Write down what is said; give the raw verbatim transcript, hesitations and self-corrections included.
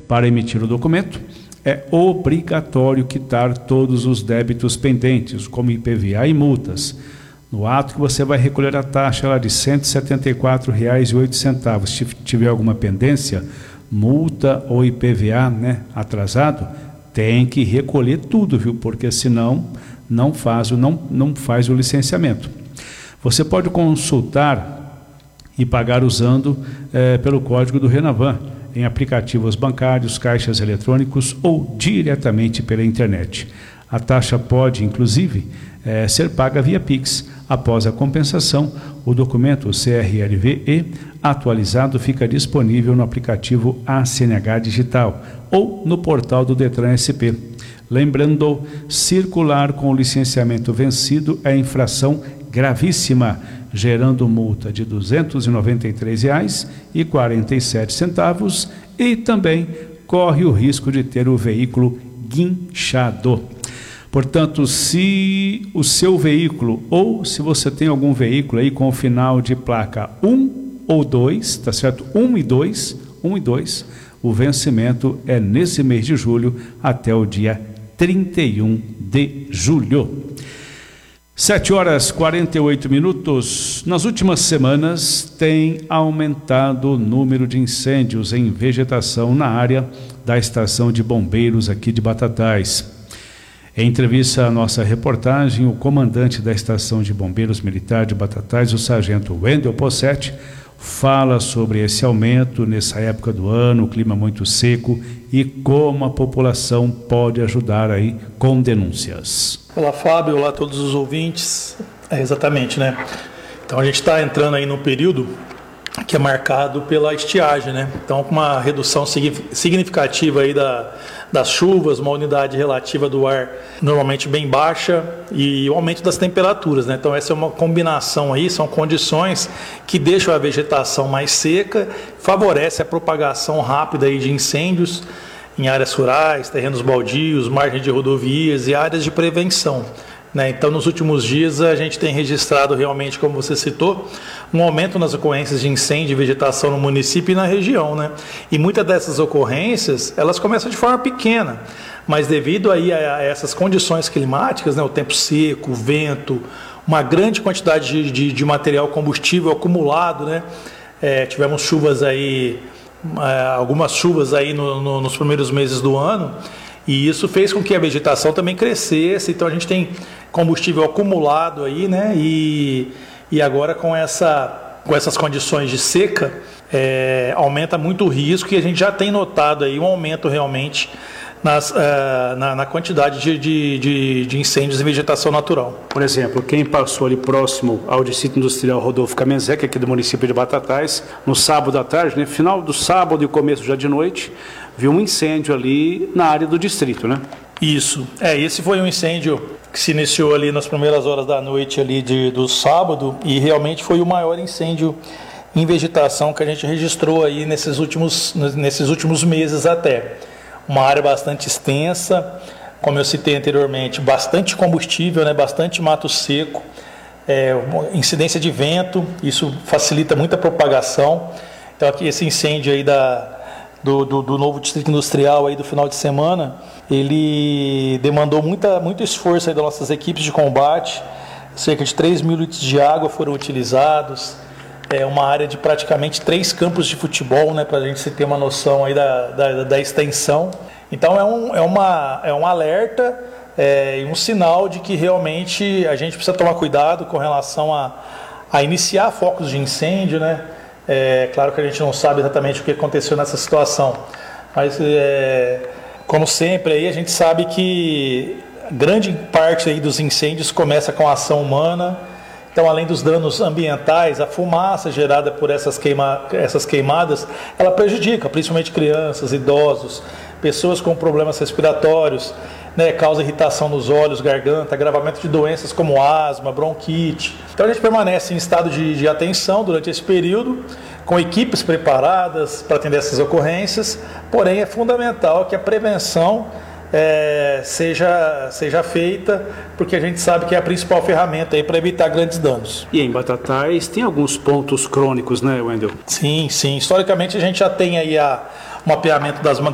Para emitir o documento, é obrigatório quitar todos os débitos pendentes, como I P V A e multas. No ato que você vai recolher a taxa lá de cento e setenta e quatro reais e oito centavos. Se tiver alguma pendência, multa ou I P V A, né, atrasado, tem que recolher tudo, viu? Porque senão não faz, não, não faz o licenciamento. Você pode consultar e pagar usando é, pelo código do Renavan, em aplicativos bancários, caixas eletrônicos ou diretamente pela internet. A taxa pode, inclusive, é, ser paga via Pix. Após a compensação, o documento C R L V E atualizado fica disponível no aplicativo A C N H Digital ou no portal do Detran S P. Lembrando, circular com o licenciamento vencido é infração gravíssima, gerando multa de duzentos e noventa e três reais e quarenta e sete centavos e também corre o risco de ter o veículo guinchado. Portanto, se o seu veículo ou se você tem algum veículo aí com o final de placa um ou dois, tá certo? um e dois, um e dois, o vencimento é nesse mês de julho até o dia trinta e um de julho. sete horas e quarenta e oito minutos. Nas últimas semanas tem aumentado o número de incêndios em vegetação na área da estação de bombeiros aqui de Batatais. Em entrevista à nossa reportagem, o comandante da estação de bombeiros militar de Batatais, o sargento Wendel Possetti, fala sobre esse aumento nessa época do ano, o clima muito seco e como a população pode ajudar aí com denúncias. Olá, Fábio, olá a todos os ouvintes. É, exatamente, né? Então a gente está entrando aí no período que é marcado pela estiagem, né? Então com uma redução significativa aí da, das chuvas, uma umidade relativa do ar normalmente bem baixa e o aumento das temperaturas, né? Então essa é uma combinação aí, são condições que deixam a vegetação mais seca, favorece a propagação rápida aí de incêndios em áreas rurais, terrenos baldios, margens de rodovias e áreas de prevenção. Então, nos últimos dias, a gente tem registrado realmente, como você citou, um aumento nas ocorrências de incêndio e vegetação no município e na região, né? E muitas dessas ocorrências, elas começam de forma pequena, mas devido aí a essas condições climáticas, né, o tempo seco, o vento, uma grande quantidade de, de, de material combustível acumulado, né? É, tivemos chuvas aí, algumas chuvas aí no, no, nos primeiros meses do ano, e isso fez com que a vegetação também crescesse. Então a gente tem combustível acumulado aí, né? E, e agora com, essa, com essas condições de seca, é, aumenta muito o risco, e a gente já tem notado aí um aumento realmente nas, uh, na, na quantidade de, de, de, de incêndios em vegetação natural. Por exemplo, quem passou ali próximo ao distrito industrial Rodolfo Kamenzek, aqui do município de Batatais, no sábado à tarde, né? Final do sábado e começo já de noite, viu um incêndio ali na área do distrito, né? Isso. É, esse foi um incêndio que se iniciou ali nas primeiras horas da noite ali de, do sábado, e realmente foi o maior incêndio em vegetação que a gente registrou aí nesses últimos, nesses últimos meses até. Uma área bastante extensa, como eu citei anteriormente, bastante combustível, né, bastante mato seco, é, incidência de vento, isso facilita muito a propagação. Então aqui esse incêndio aí da Do, do, do novo distrito industrial aí do final de semana, ele demandou muita, muito esforço aí das nossas equipes de combate. Cerca de três mil litros de água foram utilizados, é uma área de praticamente três campos de futebol, né, para a gente ter uma noção aí da, da, da extensão. Então é um, é uma, é um alerta é, e um sinal de que realmente a gente precisa tomar cuidado com relação a, a iniciar focos de incêndio, né? É claro que a gente não sabe exatamente o que aconteceu nessa situação, mas é, como sempre aí a gente sabe que grande parte aí dos incêndios começa com a ação humana. Então, além dos danos ambientais, a fumaça gerada por essas, queima, essas queimadas, ela prejudica principalmente crianças, idosos, pessoas com problemas respiratórios, né, causa irritação nos olhos, garganta, agravamento de doenças como asma, bronquite. Então a gente permanece em estado de, de atenção durante esse período, com equipes preparadas para atender essas ocorrências, porém é fundamental que a prevenção é, seja, seja feita, porque a gente sabe que é a principal ferramenta para evitar grandes danos. E em Batatais tem alguns pontos crônicos, né, Wendel? Sim, sim. Historicamente a gente já tem aí a, o mapeamento das